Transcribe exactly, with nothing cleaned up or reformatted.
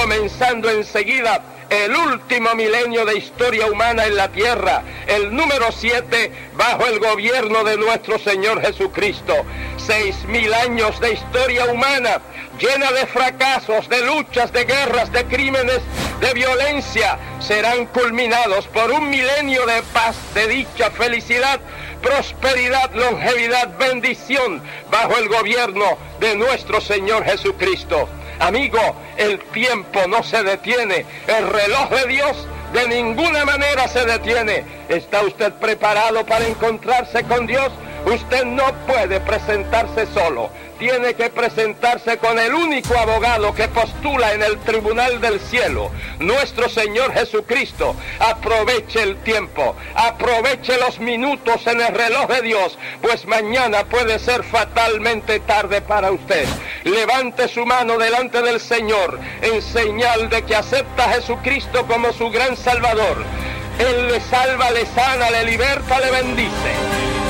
comenzando enseguida el último milenio de historia humana en la tierra, el número siete, bajo el gobierno de nuestro Señor Jesucristo. Seis mil años de historia humana, llena de fracasos, de luchas, de guerras, de crímenes, de violencia, serán culminados por un milenio de paz, de dicha, felicidad, prosperidad, longevidad, bendición, bajo el gobierno de nuestro Señor Jesucristo. Amigo, el tiempo no se detiene, el reloj de Dios de ninguna manera se detiene. ¿Está usted preparado para encontrarse con Dios? Usted no puede presentarse solo, tiene que presentarse con el único abogado que postula en el tribunal del cielo, nuestro Señor Jesucristo. Aproveche el tiempo, aproveche los minutos en el reloj de Dios, pues mañana puede ser fatalmente tarde para usted. Levante su mano delante del Señor en señal de que acepta a Jesucristo como su gran Salvador. Él le salva, le sana, le liberta, le bendice.